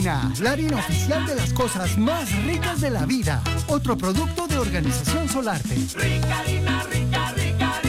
Ricarina, la harina oficial de las cosas más ricas de la vida. Otro producto de Organización Solarte. Ricarina, Ricarina.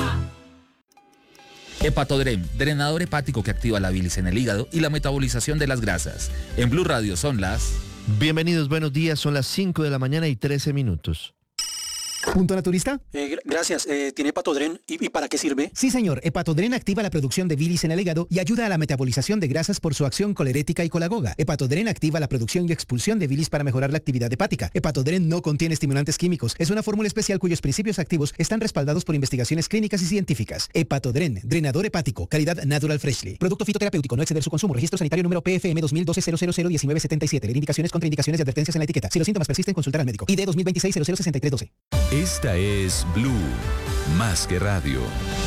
Hepatodren, drenador hepático que activa la bilis en el hígado y la metabolización de las grasas. En Blue Radio son las... Bienvenidos, buenos días, son las 5 de la mañana y 13 minutos. ¿Punto naturista? Gracias. ¿Tiene Hepatodren? ¿Y para qué sirve? Sí, señor. Hepatodren activa la producción de bilis en el hígado y ayuda a la metabolización de grasas por su acción colerética y colagoga. Hepatodren activa la producción y expulsión de bilis para mejorar la actividad hepática. Hepatodren no contiene estimulantes químicos. Es una fórmula especial cuyos principios activos están respaldados por investigaciones clínicas y científicas. Hepatodren, drenador hepático, calidad Natural Freshly. Producto fitoterapéutico, no exceder su consumo. Registro sanitario número PFM 2012-00001977. Leer indicaciones, contraindicaciones y advertencias en la etiqueta. Si los síntomas persisten, consultar al médico. ID 2026-006312. Esta es Blue, más que radio.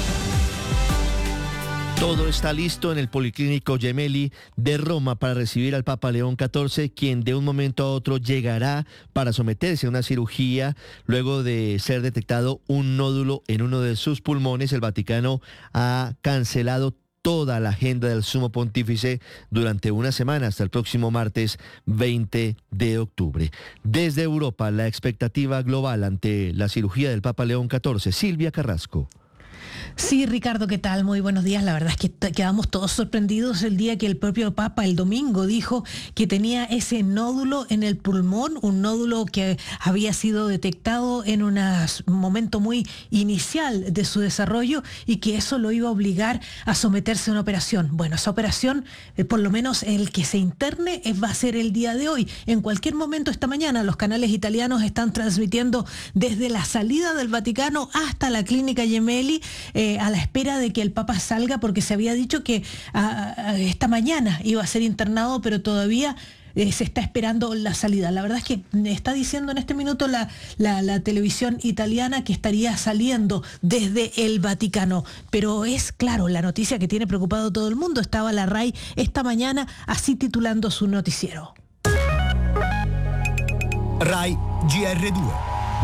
Todo está listo en el Policlínico Gemelli de Roma para recibir al Papa León XIV, quien de un momento a otro llegará para someterse a una cirugía luego de ser detectado un nódulo en uno de sus pulmones. El Vaticano ha cancelado toda la agenda del Sumo Pontífice durante una semana hasta el próximo martes 20 de octubre. Desde Europa, la expectativa global ante la cirugía del Papa León XIV. Silvia Carrasco. Sí, Ricardo, ¿qué tal? Muy buenos días. La verdad es que quedamos todos sorprendidos el día que el propio Papa el domingo dijo que tenía ese nódulo en el pulmón, un nódulo que había sido detectado en un momento muy inicial de su desarrollo y que eso lo iba a obligar a someterse a una operación. Bueno, esa operación, por lo menos el que se interne, va a ser el día de hoy. En cualquier momento esta mañana los canales italianos están transmitiendo desde la salida del Vaticano hasta la clínica Gemelli, a la espera de que el Papa salga, porque se había dicho que esta mañana iba a ser internado, pero todavía se está esperando la salida. La verdad es que está diciendo en este minuto la televisión italiana que estaría saliendo desde el Vaticano. Pero es claro, la noticia que tiene preocupado todo el mundo. Estaba la RAI esta mañana así titulando su noticiero. RAI GR2.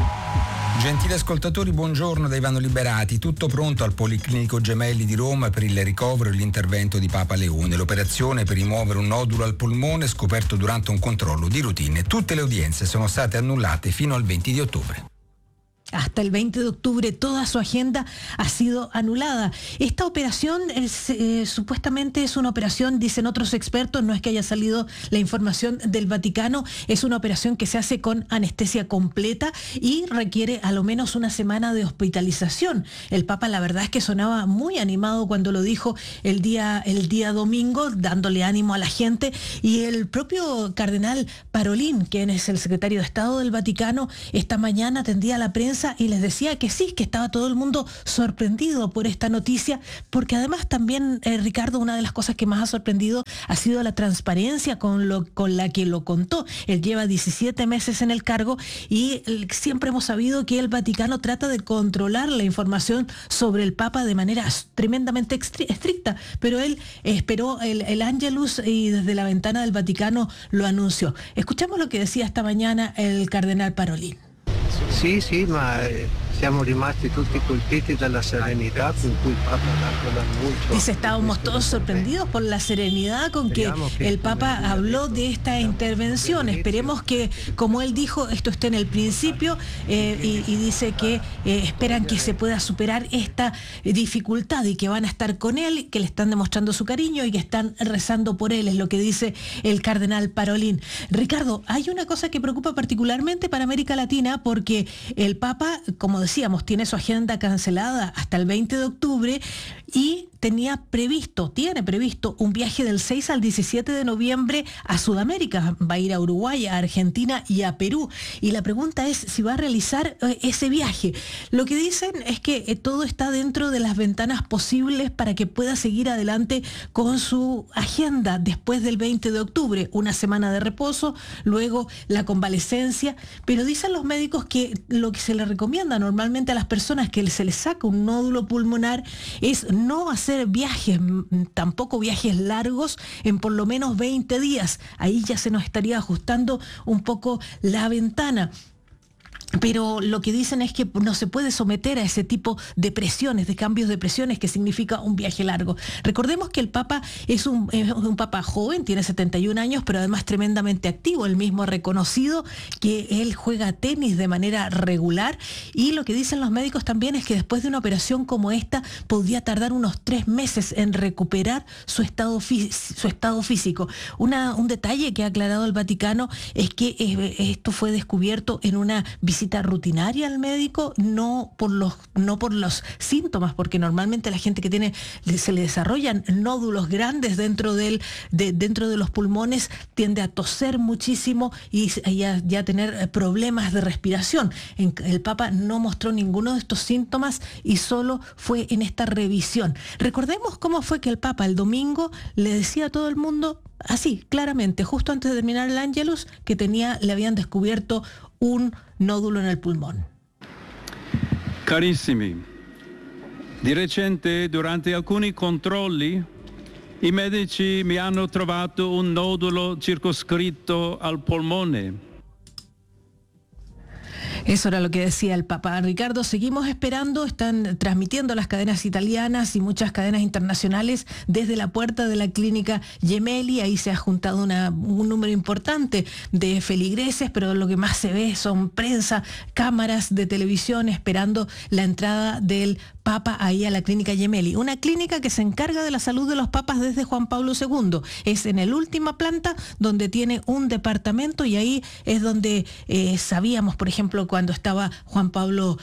Gentili ascoltatori, buongiorno da Ivano Liberati. Tutto pronto al Policlinico Gemelli di Roma per il ricovero e l'intervento di Papa Leone. L'operazione per rimuovere un nodulo al polmone scoperto durante un controllo di routine. Tutte le udienze sono state annullate fino al 20 di ottobre. Hasta el 20 de octubre toda su agenda ha sido anulada. Esta operación supuestamente es una operación, dicen otros expertos, no es que haya salido la información del Vaticano, es una operación que se hace con anestesia completa y requiere a lo menos una semana de hospitalización. El Papa la verdad es que sonaba muy animado cuando lo dijo el día domingo, dándole ánimo a la gente, y el propio cardenal Parolin, quien es el secretario de Estado del Vaticano, esta mañana atendía a la prensa y les decía que sí, que estaba todo el mundo sorprendido por esta noticia, porque además también, Ricardo, una de las cosas que más ha sorprendido ha sido la transparencia con la que lo contó. Él lleva 17 meses en el cargo y siempre hemos sabido que el Vaticano trata de controlar la información sobre el Papa de manera tremendamente estricta, pero él esperó el Angelus y desde la ventana del Vaticano lo anunció. Escuchamos lo que decía esta mañana el cardenal Parolin. Sì, ma siamo rimasti tutti colpiti dalla serenità con cui il Papa ha dato l'annuncio. Dice, estábamos todos sorprendidos por la serenidad con que el Papa habló de esta intervención. Esperemos que, como él dijo, esto esté en el principio y dice que esperan que se pueda superar esta dificultad y que van a estar con él, que le están demostrando su cariño y que están rezando por él, es lo que dice el cardenal Parolin. Ricardo, hay una cosa que preocupa particularmente para América Latina porque el Papa, como decíamos, tiene su agenda cancelada hasta el 20 de octubre y tiene previsto un viaje del 6 al 17 de noviembre a Sudamérica. Va a ir a Uruguay, a Argentina y a Perú. Y la pregunta es si va a realizar ese viaje. Lo que dicen es que todo está dentro de las ventanas posibles para que pueda seguir adelante con su agenda después del 20 de octubre. Una semana de reposo, luego la convalecencia. Pero dicen los médicos que lo que se le recomienda normalmente a las personas que se les saca un nódulo pulmonar es no hacer viajes, tampoco viajes largos en por lo menos 20 días. Ahí ya se nos estaría ajustando un poco la ventana. pero lo que dicen es que no se puede someter a ese tipo de presiones, de cambios de presiones, que significa un viaje largo. Recordemos que el Papa es un Papa joven, tiene 71 años, pero además tremendamente activo. Él mismo ha reconocido que él juega tenis de manera regular, y lo que dicen los médicos también es que después de una operación como esta podría tardar unos 3 meses en recuperar su estado físico. Un detalle que ha aclarado el Vaticano es que esto fue descubierto en una visita rutinaria al médico, no por los síntomas, porque normalmente la gente que se le desarrollan nódulos grandes dentro de los pulmones tiende a toser muchísimo y ya tener problemas de respiración. El Papa no mostró ninguno de estos síntomas y solo fue en esta revisión. Recordemos cómo fue que el Papa el domingo le decía a todo el mundo, así, claramente, justo antes de terminar el Ángelus, que le habían descubierto un nódulo en el pulmón. Carissimi, di recente durante alcuni controlli i medici mi hanno trovato un nodulo circoscritto al polmone. Eso era lo que decía el Papa. Ricardo, seguimos esperando, están transmitiendo las cadenas italianas y muchas cadenas internacionales desde la puerta de la clínica Gemelli. Ahí se ha juntado un número importante de feligreses, pero lo que más se ve son prensa, cámaras de televisión esperando la entrada del Papa ahí a la clínica Gemelli, una clínica que se encarga de la salud de los papas desde Juan Pablo II. Es en la última planta donde tiene un departamento, y ahí es donde sabíamos, por ejemplo, cuando estaba Juan Pablo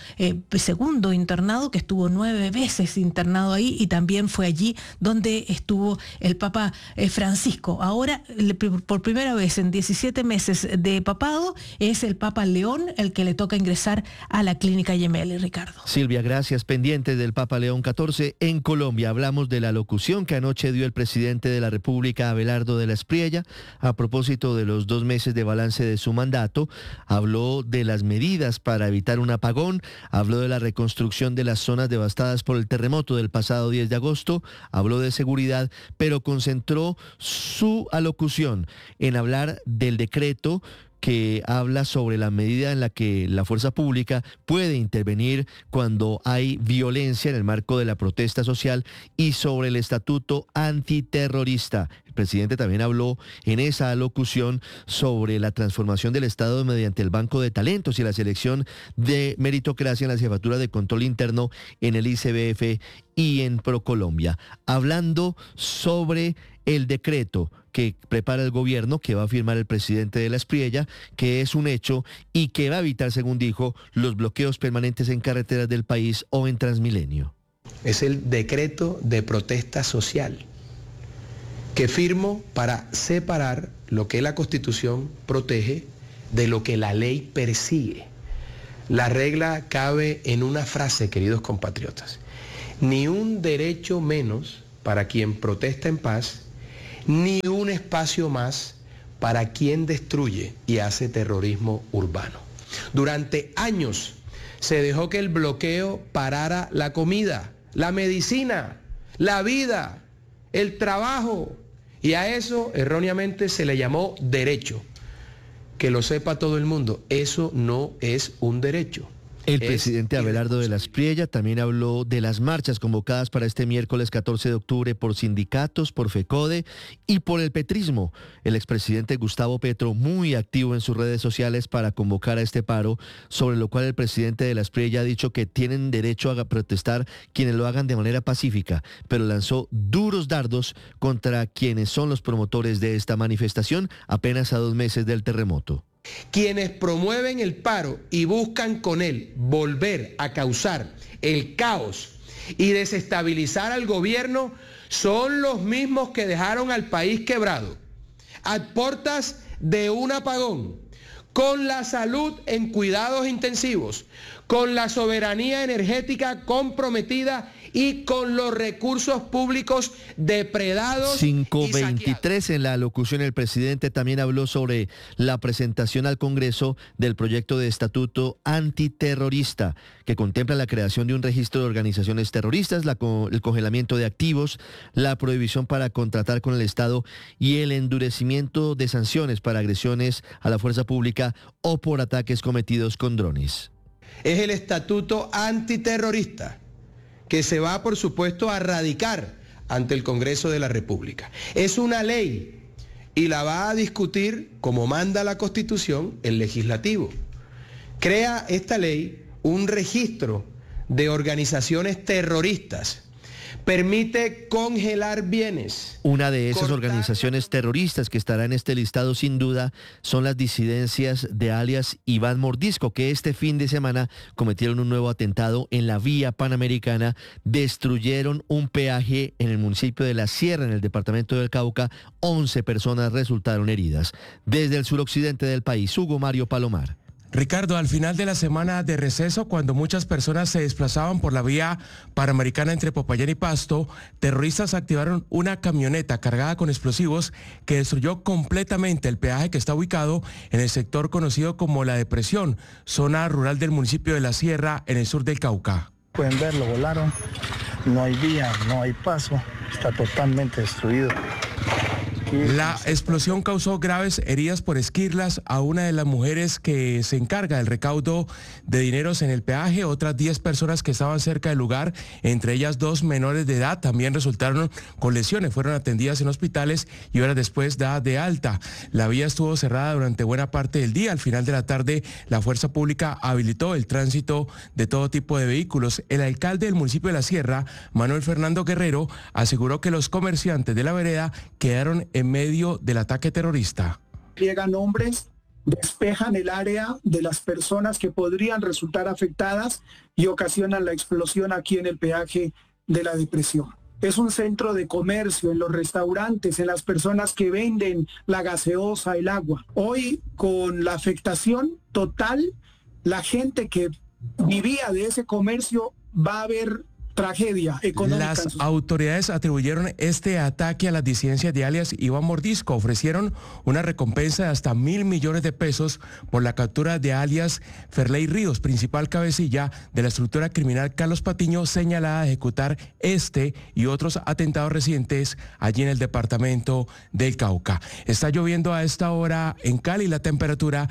II internado, que estuvo 9 veces internado ahí, y también fue allí donde estuvo el Papa Francisco. Ahora, por primera vez en 17 meses de papado, es el Papa León el que le toca ingresar a la clínica Gemelli, Ricardo. Silvia, gracias. Pendientes del Papa León XIV en Colombia, hablamos de la locución que anoche dio el presidente de la República, Abelardo de la Espriella, a propósito de los 2 meses de balance de su mandato. Habló de las medidas para evitar un apagón, habló de la reconstrucción de las zonas devastadas por el terremoto del pasado 10 de agosto, habló de seguridad, pero concentró su alocución en hablar del decreto que habla sobre la medida en la que la fuerza pública puede intervenir cuando hay violencia en el marco de la protesta social, y sobre el estatuto antiterrorista. El presidente también habló en esa alocución sobre la transformación del Estado mediante el Banco de Talentos y la selección de meritocracia en la Jefatura de Control Interno, en el ICBF y en ProColombia. Hablando sobre el decreto que prepara el gobierno, que va a firmar el presidente de la Espriella, que es un hecho y que va a evitar, según dijo, los bloqueos permanentes en carreteras del país o en Transmilenio. Es el decreto de protesta social que firmo para separar lo que la Constitución protege de lo que la ley persigue. La regla cabe en una frase, queridos compatriotas: ni un derecho menos para quien protesta en paz, ni un espacio más para quien destruye y hace terrorismo urbano. Durante años se dejó que el bloqueo parara la comida, la medicina, la vida, el trabajo, y a eso erróneamente se le llamó derecho. Que lo sepa todo el mundo, eso no es un derecho. El presidente Abelardo de la Espriella también habló de las marchas convocadas para este miércoles 14 de octubre por sindicatos, por FECODE y por el petrismo. El expresidente Gustavo Petro, muy activo en sus redes sociales para convocar a este paro, sobre lo cual el presidente de la Espriella ha dicho que tienen derecho a protestar quienes lo hagan de manera pacífica, pero lanzó duros dardos contra quienes son los promotores de esta manifestación apenas a 2 meses del terremoto. Quienes promueven el paro y buscan con él volver a causar el caos y desestabilizar al gobierno son los mismos que dejaron al país quebrado, a puertas de un apagón, con la salud en cuidados intensivos, con la soberanía energética comprometida y con los recursos públicos depredados. 5:23 en la alocución. El presidente también habló sobre la presentación al Congreso del proyecto de estatuto antiterrorista, que contempla la creación de un registro de organizaciones terroristas, el congelamiento de activos, la prohibición para contratar con el Estado y el endurecimiento de sanciones para agresiones a la fuerza pública o por ataques cometidos con drones. es el estatuto antiterrorista, que se va, por supuesto, a radicar ante el Congreso de la República. Es una ley y la va a discutir, como manda la Constitución, el Legislativo. Crea esta ley un registro de organizaciones terroristas. Permite congelar bienes. Una de esas organizaciones terroristas que estará en este listado sin duda son las disidencias de alias Iván Mordisco, que este fin de semana cometieron un nuevo atentado en la vía panamericana, destruyeron un peaje en el municipio de La Sierra, en el departamento del Cauca. 11 personas resultaron heridas. Desde el suroccidente del país, Hugo Mario Palomar. Ricardo, al final de la semana de receso, cuando muchas personas se desplazaban por la vía panamericana entre Popayán y Pasto, terroristas activaron una camioneta cargada con explosivos que destruyó completamente el peaje que está ubicado en el sector conocido como La Depresión, zona rural del municipio de La Sierra, en el sur del Cauca. Pueden verlo, volaron, no hay vía, no hay paso, está totalmente destruido. La explosión causó graves heridas por esquirlas a una de las mujeres que se encarga del recaudo de dineros en el peaje. Otras 10 personas que estaban cerca del lugar, entre ellas 2 menores de edad, también resultaron con lesiones. Fueron atendidas en hospitales y horas después dadas de alta. La vía estuvo cerrada durante buena parte del día. Al final de la tarde, la fuerza pública habilitó el tránsito de todo tipo de vehículos. El alcalde del municipio de La Sierra, Manuel Fernando Guerrero, aseguró que los comerciantes de la vereda quedaron en medio del ataque terrorista. Llegan hombres, despejan el área de las personas que podrían resultar afectadas y ocasionan la explosión aquí en el peaje de La Depresión. Es un centro de comercio, en los restaurantes, en las personas que venden la gaseosa, el agua. Hoy, con la afectación total, la gente que vivía de ese comercio va a ver tragedia económica. Las autoridades atribuyeron este ataque a las disidencias de alias Iván Mordisco. Ofrecieron una recompensa de hasta 1.000 millones de pesos por la captura de alias Ferley Ríos, principal cabecilla de la estructura criminal Carlos Patiño, señalada de ejecutar este y otros atentados recientes allí en el departamento del Cauca. Está lloviendo a esta hora en Cali, la temperatura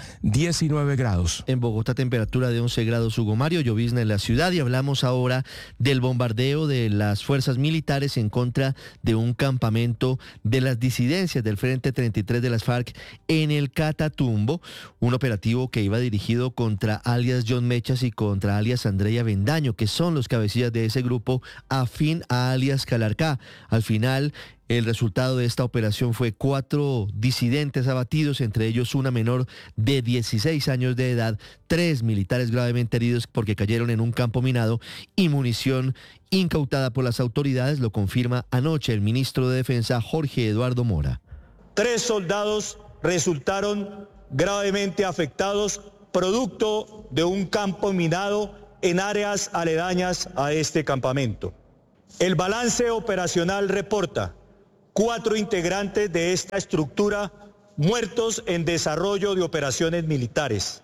19 grados. En Bogotá, temperatura de 11 grados, Hugo Mario, llovizna en la ciudad. Y hablamos ahora del bombardeo de las fuerzas militares en contra de un campamento de las disidencias del Frente 33 de las FARC en el Catatumbo, un operativo que iba dirigido contra alias John Mechas y contra alias Andrea Bendaño, que son los cabecillas de ese grupo afín a alias Calarcá. Al final, el resultado de esta operación fue 4 disidentes abatidos, entre ellos una menor de 16 años de edad, 3 militares gravemente heridos porque cayeron en un campo minado y munición incautada por las autoridades, lo confirma anoche el ministro de Defensa, Jorge Eduardo Mora. 3 soldados resultaron gravemente afectados producto de un campo minado en áreas aledañas a este campamento. El balance operacional reporta 4 integrantes de esta estructura muertos en desarrollo de operaciones militares,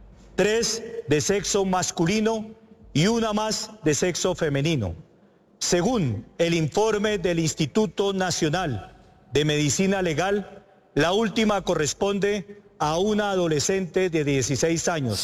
3 de sexo masculino y 1 más de sexo femenino. Según el informe del Instituto Nacional de Medicina Legal, la última corresponde a una adolescente de 16 años.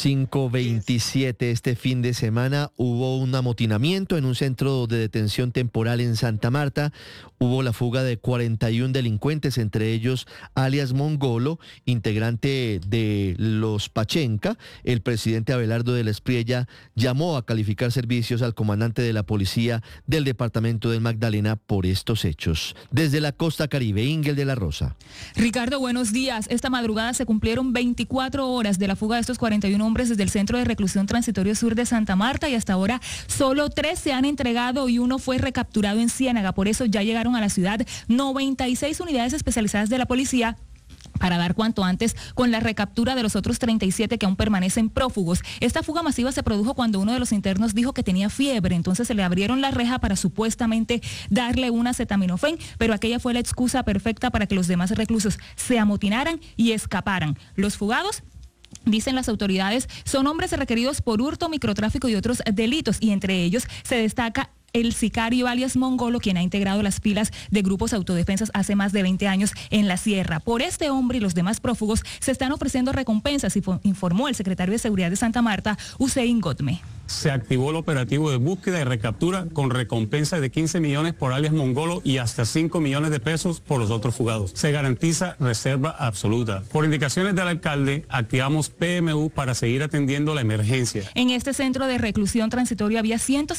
5:27 este fin de semana hubo un amotinamiento en un centro de detención temporal en Santa Marta. Hubo la fuga de 41 delincuentes, entre ellos alias Mongolo, integrante de los Pachenca. El presidente Abelardo de la Espriella llamó a calificar servicios al comandante de la policía del departamento del Magdalena por estos hechos. Desde la costa caribe, Ingel de la Rosa. Ricardo, buenos días. Esta madrugada se cumplieron 24 horas de la fuga de estos 41 hombres desde el Centro de Reclusión Transitorio Sur de Santa Marta y hasta ahora solo 3 se han entregado y 1 fue recapturado en Ciénaga. Por eso ya llegaron a la ciudad 96 unidades especializadas de la policía para dar cuanto antes con la recaptura de los otros 37 que aún permanecen prófugos. Esta fuga masiva se produjo cuando uno de los internos dijo que tenía fiebre, entonces se le abrieron la reja para supuestamente darle un acetaminofén, pero aquella fue la excusa perfecta para que los demás reclusos se amotinaran y escaparan. Los fugados, dicen las autoridades, son hombres requeridos por hurto, microtráfico y otros delitos, y entre ellos se destaca el sicario alias Mongolo, quien ha integrado las filas de grupos autodefensas hace más de 20 años en la sierra. Por este hombre y los demás prófugos se están ofreciendo recompensas, informó el secretario de Seguridad de Santa Marta, Hussein Godme. Se activó el operativo de búsqueda y recaptura con recompensa de 15 millones por alias Mongolo y hasta 5 millones de pesos por los otros fugados. Se garantiza reserva absoluta. Por indicaciones del alcalde, activamos PMU para seguir atendiendo la emergencia. En este centro de reclusión transitorio había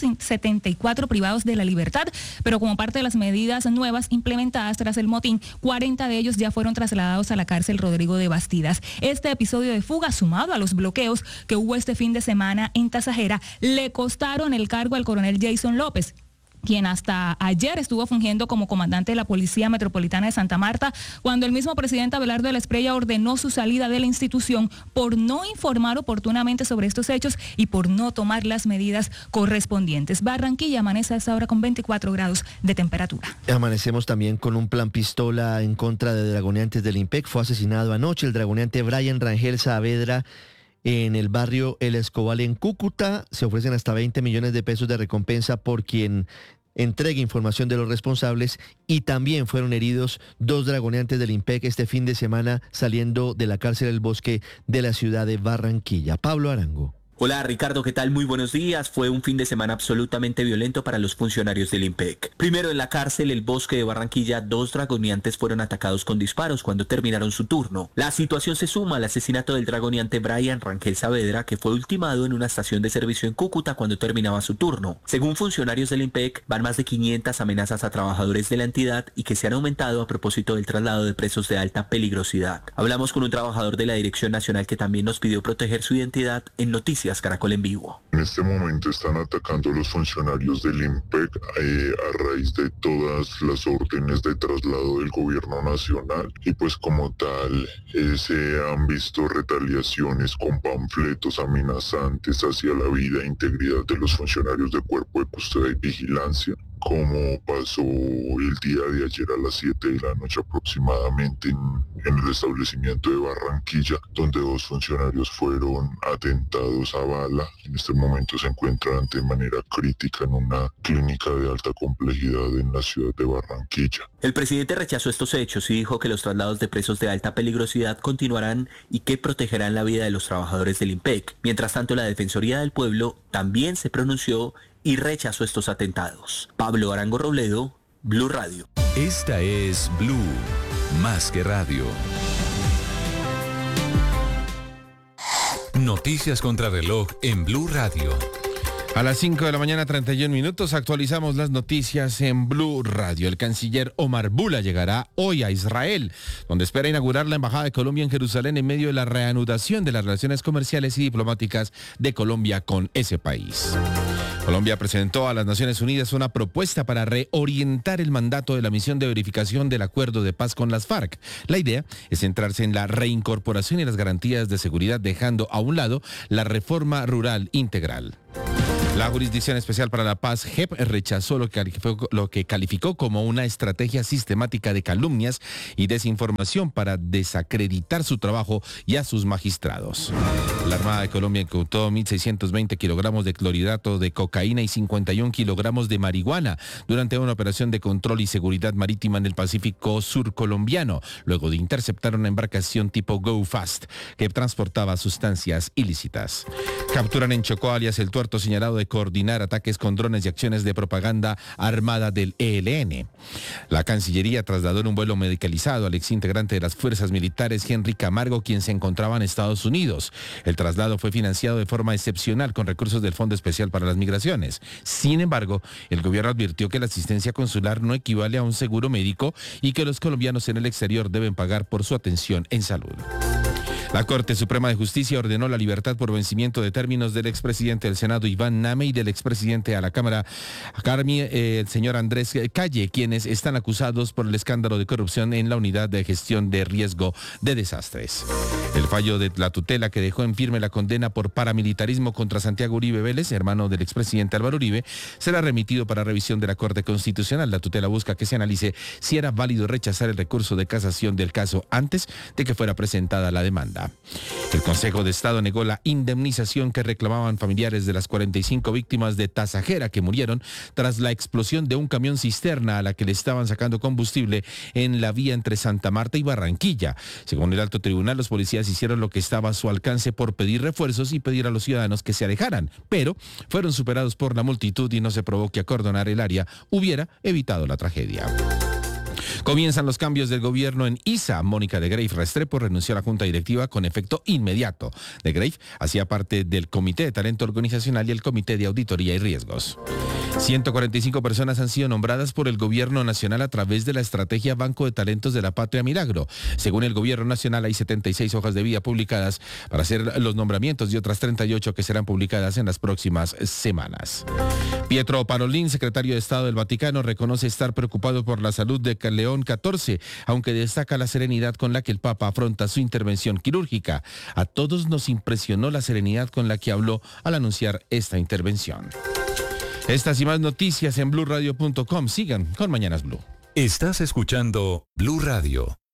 174 privados de la libertad, pero como parte de las medidas nuevas implementadas tras el motín, 40 de ellos ya fueron trasladados a la cárcel Rodrigo de Bastidas. Este episodio de fuga, sumado a los bloqueos que hubo este fin de semana en Tasajera, le costaron el cargo al coronel Jason López, quien hasta ayer estuvo fungiendo como comandante de la Policía Metropolitana de Santa Marta, cuando el mismo presidente Abelardo de la Espriella ordenó su salida de la institución por no informar oportunamente sobre estos hechos y por no tomar las medidas correspondientes. Barranquilla amanece a esta hora con 24 grados de temperatura. Amanecemos también con un plan pistola en contra de dragoneantes del IMPEC. Fue asesinado anoche el dragoneante Brian Rangel Saavedra en el barrio El Escobal en Cúcuta. Se ofrecen hasta 20 millones de pesos de recompensa por quien entregue información de los responsables, y también fueron heridos 2 dragoneantes del IMPEC este fin de semana saliendo de la cárcel El Bosque de la ciudad de Barranquilla. Pablo Arango. Hola Ricardo, ¿qué tal? Muy buenos días. Fue un fin de semana absolutamente violento para los funcionarios del IMPEC. Primero, en la cárcel El Bosque de Barranquilla, 2 dragoneantes fueron atacados con disparos cuando terminaron su turno. La situación se suma al asesinato del dragoneante Brian Rangel Saavedra, que fue ultimado en una estación de servicio en Cúcuta cuando terminaba su turno. Según funcionarios del IMPEC, van más de 500 amenazas a trabajadores de la entidad y que se han aumentado a propósito del traslado de presos de alta peligrosidad. Hablamos con un trabajador de la Dirección Nacional que también nos pidió proteger su identidad en Noticias Caracol en Vivo. En este momento están atacando a los funcionarios del IMPEC a raíz de todas las órdenes de traslado del gobierno nacional, y pues como tal se han visto retaliaciones con panfletos amenazantes hacia la vida e integridad de los funcionarios de Cuerpo de Custodia y Vigilancia, como pasó el día de ayer a las 7 de la noche aproximadamente en el establecimiento de Barranquilla, donde 2 funcionarios fueron atentados a bala. En este momento se encuentran de manera crítica en una clínica de alta complejidad en la ciudad de Barranquilla. El presidente rechazó estos hechos y dijo que los traslados de presos de alta peligrosidad continuarán y que protegerán la vida de los trabajadores del IMPEC. Mientras tanto, la Defensoría del Pueblo también se pronunció y rechazó estos atentados. Pablo Arango Robledo, Blue Radio. Esta es Blue, más que radio. Noticias contra reloj en Blue Radio. A las 5 de la mañana, 31 minutos, actualizamos las noticias en Blue Radio. El canciller Omar Bula llegará hoy a Israel, donde espera inaugurar la Embajada de Colombia en Jerusalén en medio de la reanudación de las relaciones comerciales y diplomáticas de Colombia con ese país. Colombia presentó a las Naciones Unidas una propuesta para reorientar el mandato de la misión de verificación del acuerdo de paz con las FARC. La idea es centrarse en la reincorporación y las garantías de seguridad, dejando a un lado la reforma rural integral. La Jurisdicción Especial para la Paz, JEP, rechazó lo que calificó como una estrategia sistemática de calumnias y desinformación para desacreditar su trabajo y a sus magistrados. La Armada de Colombia incautó 1.620 kilogramos de clorhidrato de cocaína y 51 kilogramos de marihuana durante una operación de control y seguridad marítima en el Pacífico Sur colombiano, luego de interceptar una embarcación tipo Go Fast que transportaba sustancias ilícitas. Capturan en Chocó alias El Tuerto, señalado de coordinar ataques con drones y acciones de propaganda armada del ELN. La Cancillería trasladó en un vuelo medicalizado al exintegrante de las fuerzas militares Henry Camargo, quien se encontraba en Estados Unidos. El traslado fue financiado de forma excepcional con recursos del Fondo Especial para las Migraciones. Sin embargo, el gobierno advirtió que la asistencia consular no equivale a un seguro médico y que los colombianos en el exterior deben pagar por su atención en salud. La Corte Suprema de Justicia ordenó la libertad por vencimiento de términos del expresidente del Senado Iván Name y del expresidente a la Cámara el señor Andrés Calle, quienes están acusados por el escándalo de corrupción en la Unidad de Gestión de Riesgo de Desastres. El fallo de la tutela que dejó en firme la condena por paramilitarismo contra Santiago Uribe Vélez, hermano del expresidente Álvaro Uribe, será remitido para revisión de la Corte Constitucional. La tutela busca que se analice si era válido rechazar el recurso de casación del caso antes de que fuera presentada la demanda. Venezuela. El Consejo de Estado negó la indemnización que reclamaban familiares de las 45 víctimas de Tasajera que murieron tras la explosión de un camión cisterna a la que le estaban sacando combustible en la vía entre Santa Marta y Barranquilla. Según el alto tribunal, los policías hicieron lo que estaba a su alcance por pedir refuerzos y pedir a los ciudadanos que se alejaran, pero fueron superados por la multitud y no se probó que acordonar el área hubiera evitado la tragedia. Comienzan los cambios del gobierno en ISA. Mónica de Greiff Restrepo renunció a la junta directiva con efecto inmediato. De Greiff hacía parte del Comité de Talento Organizacional y el Comité de Auditoría y Riesgos. 145 personas han sido nombradas por el gobierno nacional a través de la estrategia Banco de Talentos de la Patria Milagro. Según el gobierno nacional, hay 76 hojas de vida publicadas para hacer los nombramientos y otras 38 que serán publicadas en las próximas semanas. Pietro Parolin, secretario de Estado del Vaticano, reconoce estar preocupado por la salud de León XIV, aunque destaca la serenidad con la que el Papa afronta su intervención quirúrgica. A todos nos impresionó la serenidad con la que habló al anunciar esta intervención. Estas y más noticias en blurradio.com. Sigan con Mañanas Blue. Estás escuchando Blue Radio.